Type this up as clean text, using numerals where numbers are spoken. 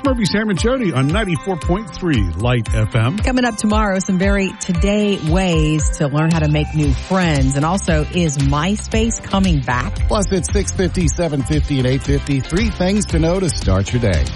Murphy, Sam, and Jody on 94.3 Light FM. Coming up tomorrow, some very today ways to learn how to make new friends. And also, is MySpace coming back? Plus, it's 6:50, 7:50, and 8:50. 3 things to know to start your day.